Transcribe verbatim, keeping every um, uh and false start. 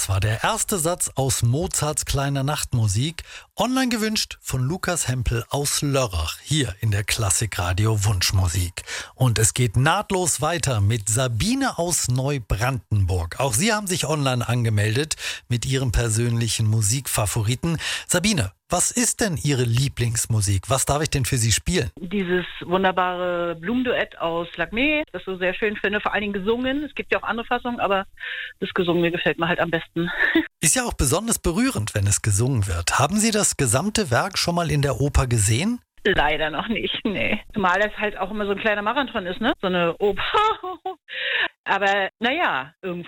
Das war der erste Satz aus Mozarts Kleiner Nachtmusik, online gewünscht von Lukas Hempel aus Lörrach, hier in der Klassikradio Wunschmusik. Und es geht nahtlos weiter mit Sabine aus Neubrandenburg. Auch Sie haben sich online angemeldet mit Ihrem persönlichen Musikfavoriten. Sabine, was ist denn Ihre Lieblingsmusik? Was darf ich denn für Sie spielen? Dieses wunderbare Blumenduett aus Lagmé, das ich so sehr schön finde, vor allen Dingen gesungen. Es gibt ja auch andere Fassungen, aber das Gesungene gefällt mir halt am besten. Ist ja auch besonders berührend, wenn es gesungen wird. Haben Sie das gesamte Werk schon mal in der Oper gesehen? Leider noch nicht, nee. Zumal das halt auch immer so ein kleiner Marathon ist, ne? So eine Oper. Aber naja, irgendwo